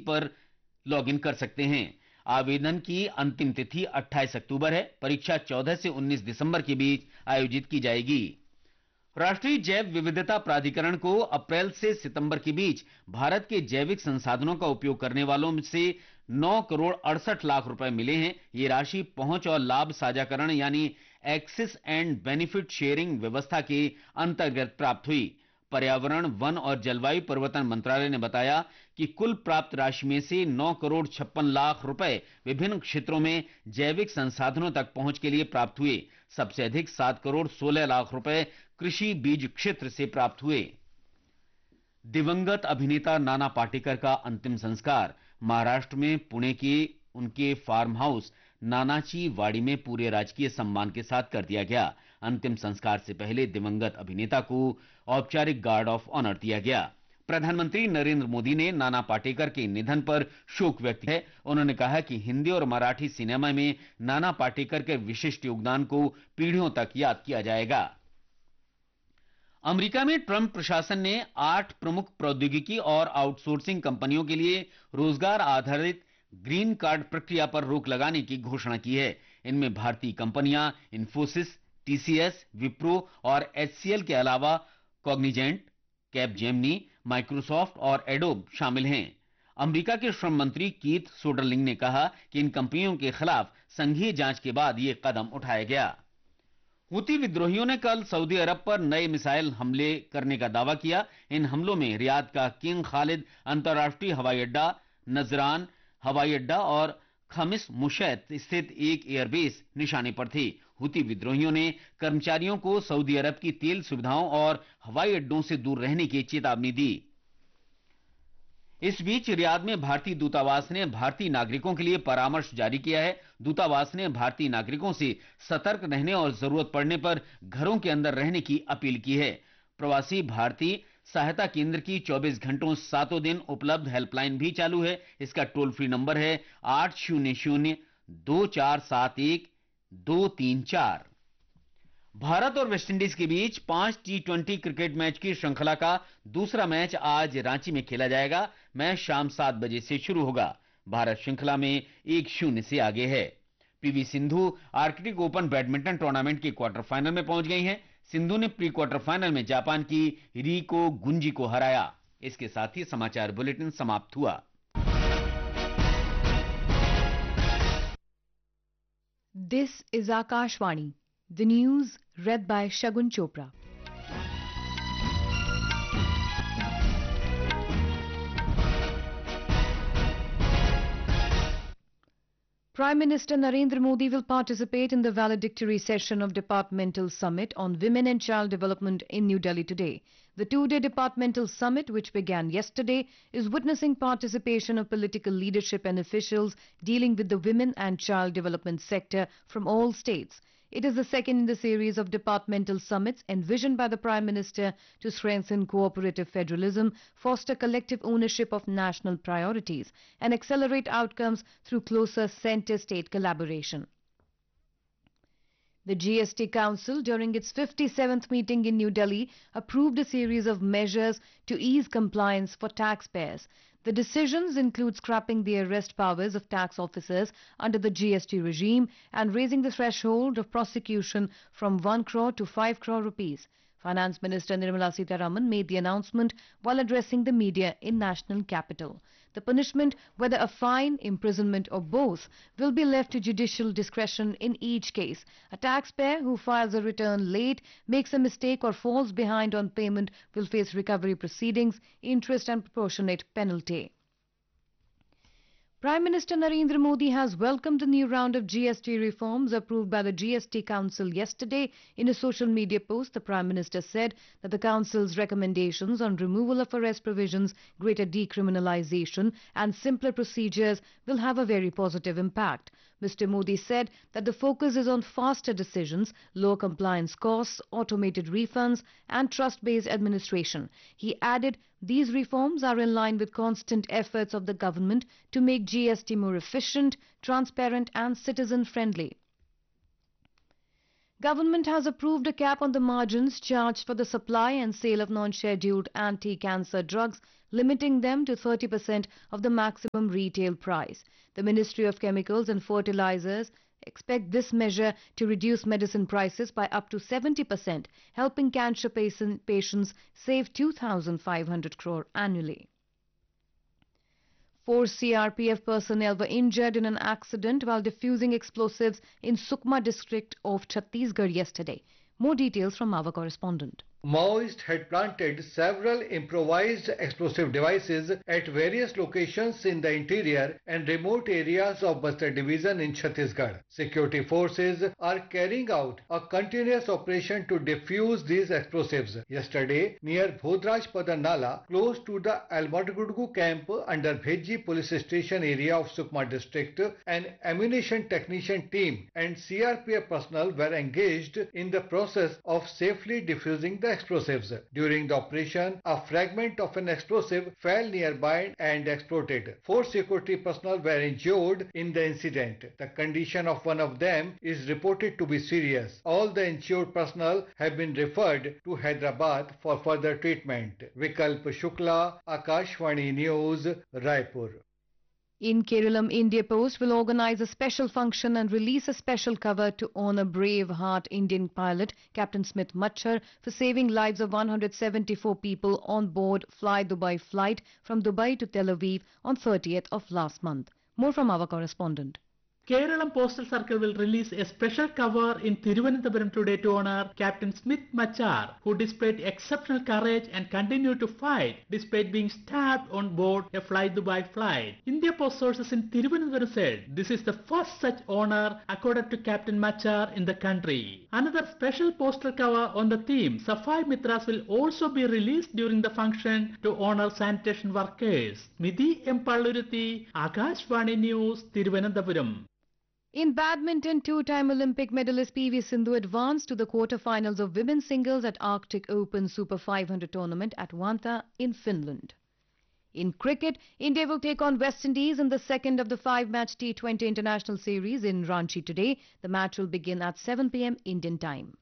पर लॉगिन कर सकते हैं। आवेदन की अंतिम तिथि 28 अक्टूबर है। परीक्षा 14 से 19 दिसंबर के बीच आयोजित की जाएगी। राष्ट्रीय जैव विविधता प्राधिकरण को अप्रैल से सितंबर के बीच भारत के जैविक संसाधनों का उपयोग करने वालों से 9 करोड़ 68 लाख रुपए मिले हैं। ये राशि पहुंच और लाभ साझाकरण यानी एक्सेस एंड बेनिफिट शेयरिंग व्यवस्था के अंतर्गत प्राप्त हुई। पर्यावरण, वन और जलवायु परिवर्तन मंत्रालय ने बताया कि कुल प्राप्त राशि में से 9 करोड़ 56 लाख रुपए विभिन्न क्षेत्रों में जैविक संसाधनों तक पहुंच के लिए प्राप्त हुए। सबसे अधिक 7 करोड़ 16 लाख रुपए कृषि बीज क्षेत्र से प्राप्त हुए। दिवंगत अभिनेता नाना पाटेकर का अंतिम संस्कार महाराष्ट्र में पुणे के उनके फार्म हाउस नानाची वाड़ी में पूरे राजकीय सम्मान के साथ कर दिया गया। अंतिम संस्कार से पहले दिवंगत अभिनेता को औपचारिक गार्ड ऑफ ऑनर दिया गया। प्रधानमंत्री नरेंद्र मोदी ने नाना पाटेकर के निधन पर शोक व्यक्त किया है। उन्होंने कहा कि हिंदी और मराठी सिनेमा में नाना पाटेकर के विशिष्ट योगदान को पीढ़ियों तक याद किया जाएगा। अमेरिका में ट्रंप प्रशासन ने 8 प्रमुख प्रौद्योगिकी और आउटसोर्सिंग कंपनियों के लिए रोजगार आधारित ग्रीन कार्ड प्रक्रिया पर रोक लगाने की घोषणा की है। इनमें भारतीय कंपनियां इन्फोसिस, टीसीएस, विप्रो और एचसीएल के अलावा कॉग्निजेंट, कैपजेमिनी, माइक्रोसॉफ्ट और एडोब शामिल हैं। अमेरिका के श्रम मंत्री कीथ सोडरलिंग ने कहा कि इन कंपनियों के खिलाफ संघीय जांच के बाद यह कदम उठाया गया। हुती विद्रोहियों ने कल सऊदी अरब पर नए मिसाइल हमले करने का दावा किया। इन हमलों में रियाद का किंग खालिद अंतर्राष्ट्रीय हवाई अड्डा, नजरान हवाई अड्डा और खमिस मुशैत स्थित एक एयरबेस निशाने पर थे। हुती विद्रोहियों ने कर्मचारियों को सऊदी अरब की तेल सुविधाओं और हवाई अड्डों से दूर रहने की चेतावनी दी। इस बीच रियाद में भारतीय दूतावास ने भारतीय नागरिकों के लिए परामर्श जारी किया है। दूतावास ने भारतीय नागरिकों से सतर्क रहने और जरूरत पड़ने पर घरों के अंदर रहने की अपील की है। प्रवासी भारतीय सहायता केंद्र की 24 घंटों 7 दिन उपलब्ध हेल्पलाइन भी चालू है। इसका टोल फ्री नंबर है 800-2471-234। भारत और वेस्टइंडीज के बीच 5 टी20 क्रिकेट मैच की श्रृंखला का दूसरा मैच आज रांची में खेला जाएगा। मैच शाम 7 बजे से शुरू होगा। भारत श्रृंखला में 1-0 से आगे है। PV Sindhu Arctic open badminton tournament के क्वार्टर फाइनल में पहुंच गई हैं। सिंधु ने प्री क्वार्टर फाइनल में जापान की रिको गुंजी को हराया। इसके साथ ही समाचार बुलेटिन समाप्त हुआ। This is Akashvani, the news read by Shagun Chopra. Prime Minister Narendra Modi will participate in the valedictory session of Departmental Summit on Women and Child Development in New Delhi today. The two-day Departmental Summit, which began yesterday, is witnessing participation of political leadership and officials dealing with the women and child development sector from all states. It is the second in the series of departmental summits envisioned by the Prime Minister to strengthen cooperative federalism, foster collective ownership of national priorities, and accelerate outcomes through closer centre-state collaboration. The GST Council, during its 57th meeting in New Delhi, approved a series of measures to ease compliance for taxpayers. The decisions include scrapping the arrest powers of tax officers under the GST regime and raising the threshold of prosecution from 1 crore to 5 crore rupees. Finance Minister Nirmala Sitharaman made the announcement while addressing the media in national capital. The punishment, whether a fine, imprisonment or both, will be left to judicial discretion in each case. A taxpayer who files a return late, makes a mistake or falls behind on payment will face recovery proceedings, interest and proportionate penalty. Prime Minister Narendra Modi has welcomed the new round of GST reforms approved by the GST Council yesterday. In a social media post, the Prime Minister said that the Council's recommendations on removal of arrest provisions, greater decriminalization and simpler procedures will have a very positive impact. Mr. Modi said that the focus is on faster decisions, lower compliance costs, automated refunds and trust-based administration. He added, these reforms are in line with constant efforts of the government to make GST more efficient, transparent and citizen-friendly. Government has approved a cap on the margins charged for the supply and sale of non-scheduled anti-cancer drugs, limiting them to 30% of the maximum retail price. The Ministry of Chemicals and Fertilizers expect this measure to reduce medicine prices by up to 70%, helping cancer patients save 2,500 crore annually. 4 CRPF personnel were injured in an accident while defusing explosives in Sukma district of Chhattisgarh yesterday. More details from our correspondent. Maoists had planted several improvised explosive devices at various locations in the interior and remote areas of Bastar division in Chhattisgarh. Security forces are carrying out a continuous operation to defuse these explosives. Yesterday, near Bhodrajpada Nala, close to the Almadgudgu camp under Bheji police station area of Sukma district, an ammunition technician team and CRPF personnel were engaged in the process of safely defusing the explosives. During the operation, a fragment of an explosive fell nearby and exploded. 4 security personnel were injured in the incident. The condition of one of them is reported to be serious. All the injured personnel have been referred to Hyderabad for further treatment. Vikalp Shukla, Akashvani News, Raipur. In Kerala, India Post will organize a special function and release a special cover to honor brave-heart Indian pilot Captain Smith Machar for saving lives of 174 people on board Fly Dubai flight from Dubai to Tel Aviv on 30th of last month. More from our correspondent. Kerala Postal Circle will release a special cover in Thiruvananthapuram today to honor Captain Smith Machar, who displayed exceptional courage and continued to fight despite being stabbed on board a Fly Dubai flight. India Post sources in Thiruvananthapuram said this is the first such honor accorded to Captain Machar in the country. Another special postal cover on the theme Safai Mitras will also be released during the function to honor sanitation workers. Midhi Empalluruthi, Akashvani News, Thiruvananthapuram. In badminton, two-time Olympic medalist PV Sindhu advanced to the quarter-finals of women's singles at Arctic Open Super 500 tournament at Vantaa in Finland. In cricket, India will take on West Indies in the second of the 5-match T20 international series in Ranchi today. The match will begin at 7 p.m. Indian time.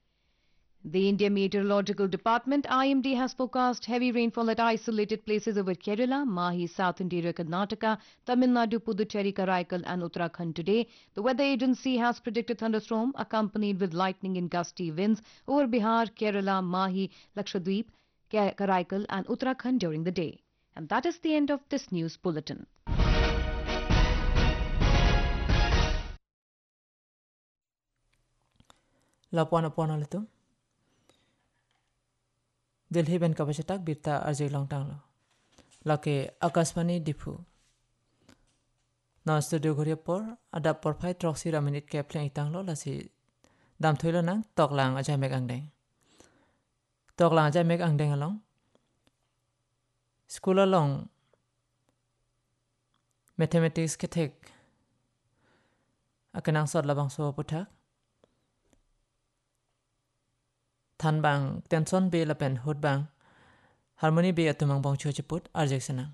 The India Meteorological Department IMD has forecast heavy rainfall at isolated places over Kerala, Mahi, South Interior Karnataka, Tamil Nadu, Puducherry, Karaikal and Uttarakhand today. The weather agency has predicted thunderstorm accompanied with lightning and gusty winds over Bihar, Kerala, Mahi, Lakshadweep, Karaikal and Uttarakhand during the day. And that is the end of this news bulletin. Lapuan Delhi ben kapacetak birta arjay longtang lo. Lake Akashvani Dipu. Non studio Korea por ada por phai troxy raminit ke plang itang lo lasi dam thoilo nang toklang ajai mek angdeng. Toklang ajai mek angdeng along. School along mathematics ketek akanang sot labang so puthak. Than bang tension be la pen hot bang harmony be atumang bang chochiput arjeksana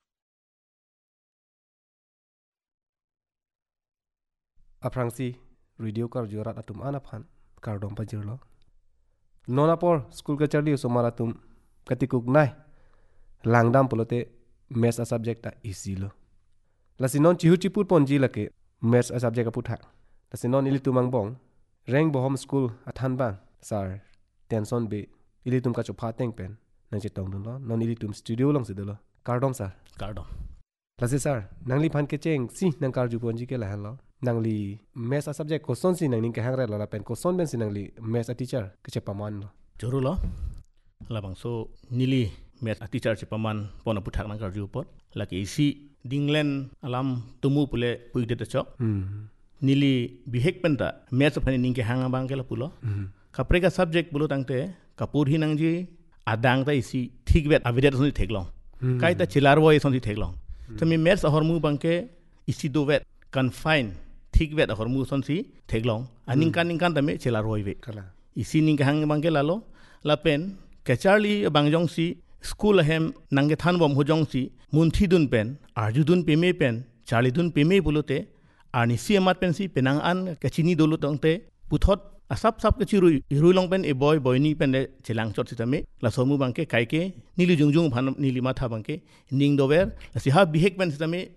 Aprangsi radio kar jurat atum anaphan kardom pajirlo nonapor school ka charli somaratum katikuk nai langdam polote maths a subject a easy lo lasinon chihuchiput ponji lake maths a subject a putha lasinon ilitumang bong rank bohom school athan bang sir tension be ilitum ka chopha teng pen nang chitong dun lo non ilitum studio long sidelo kardom sir Cardom. lasi sir nangli phan ke cheng si nang karju ponji ke la lo nangli maths a subject question si nang ning ke hangre la pen question ben si nangli maths a teacher ke chepaman lo Juru lo. Labang so nili met a teacher si paman pona puthak nang karju pot. Laki isi dinglen alam tumu pule puig de chok. Nili bihek penta met sa ning ke hanga bang ke la pulo. Kapreka subject bulu tangte kapur hi nang ji adang ta isi thik vet avidet son thek long. Kai ta chilar wo son thek long. Tami met sa hormu bangke isi do vet confine thik vet hormu son si thek long. Aning kan tame chilar wo ve. kala Isi ning ke hang bangke lalo lapen kecharli bangjong si school hem nange than bom hojong si munthi dun pen arju dun peme pen charli dun peme bulute ani si amat pen si penang an kachini dolu tongte puthot asap sap ke ciru long pen e boy ni pen de celang chot sitame la somu bangke kaike nili jungjung phan nili matha bangke ning dover la si ha bihek pen sitame